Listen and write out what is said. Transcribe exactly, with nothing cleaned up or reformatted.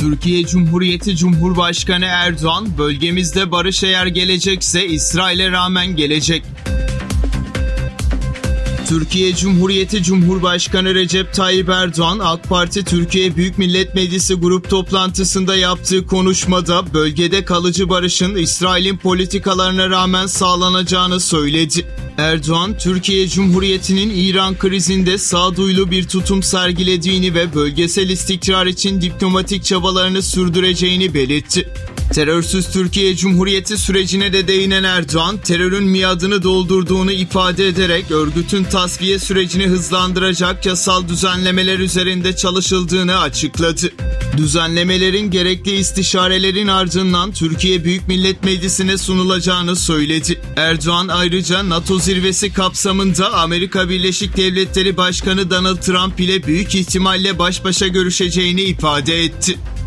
Türkiye Cumhuriyeti Cumhurbaşkanı Erdoğan, bölgemizde barış eğer gelecekse İsrail'e rağmen gelecek. Türkiye Cumhuriyeti Cumhurbaşkanı Recep Tayyip Erdoğan, AK Parti Türkiye Büyük Millet Meclisi grup toplantısında yaptığı konuşmada bölgede kalıcı barışın İsrail'in politikalarına rağmen sağlanacağını söyledi. Erdoğan, Türkiye Cumhuriyeti'nin İran krizinde sağduyulu bir tutum sergilediğini ve bölgesel istikrar için diplomatik çabalarını sürdüreceğini belirtti. Terörsüz Türkiye Cumhuriyeti sürecine de değinen Erdoğan, terörün miadını doldurduğunu ifade ederek örgütün tasfiye sürecini hızlandıracak yasal düzenlemeler üzerinde çalışıldığını açıkladı. Düzenlemelerin gerekli istişarelerin ardından Türkiye Büyük Millet Meclisi'ne sunulacağını söyledi. Erdoğan ayrıca NATO zirvesi kapsamında Amerika Birleşik Devletleri Başkanı Donald Trump ile büyük ihtimalle baş başa görüşeceğini ifade etti.